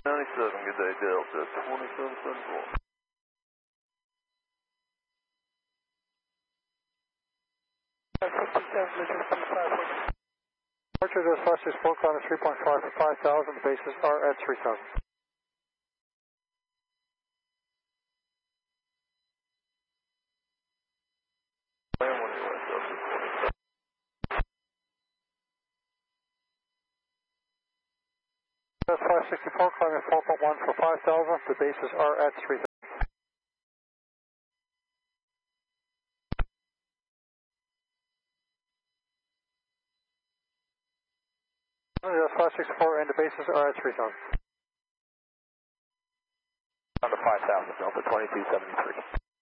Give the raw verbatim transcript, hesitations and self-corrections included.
ninety-seven, good day, Delta, twenty-seven seventy-four. Departure to slash six four, climb three point five for five thousand, bases are at three thousand. five sixty-four, climbing four point one for five thousand, the bases are at three thousand. five sixty-four and the bases are at three thousand. On to five thousand, Delta twenty-two seventy-three.